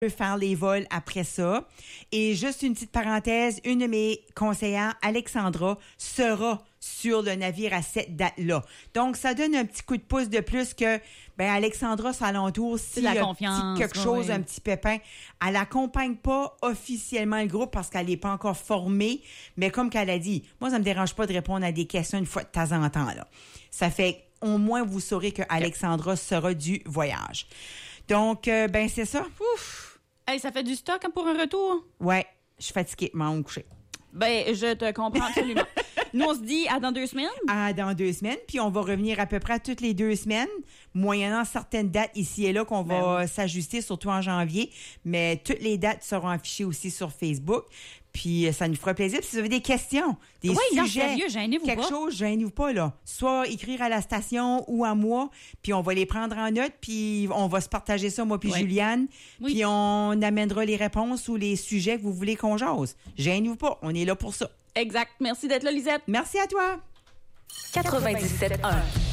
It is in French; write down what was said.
faire les vols après ça. Et juste une petite parenthèse, une de mes conseillères, Alexandra, sera sur le navire à cette date-là. Donc, ça donne un petit coup de pouce de plus que, Alexandra, ça alentour, s'il y a quelque chose, un petit pépin, elle accompagne pas officiellement le groupe parce qu'elle n'est pas encore formée, mais comme qu'elle a dit, moi, ça me dérange pas de répondre à des questions une fois de temps en temps, là. Ça fait, au moins, vous saurez que Alexandra sera du voyage. Donc, c'est ça. Ouf! Hey, ça fait du stock pour un retour? Ouais, je suis fatiguée, m'en me coucher. Je te comprends absolument. Nous, on se dit à dans 2 semaines? À dans 2 semaines, puis on va revenir à peu près à toutes les 2 semaines, moyennant certaines dates ici et là qu'on va s'ajuster, surtout en janvier. Mais toutes les dates seront affichées aussi sur Facebook. Puis ça nous fera plaisir. Puis si vous avez des questions, des sujets, sérieux, gênez-vous quelque pas. chose, gênez-vous pas, là. Soit écrire à la station ou à moi, puis on va les prendre en note, puis on va se partager ça, moi puis Juliane. Oui. Puis on amènera les réponses ou les sujets que vous voulez qu'on jase. Gênez-vous pas, on est là pour ça. Exact. Merci d'être là, Lisette. Merci à toi. 97.1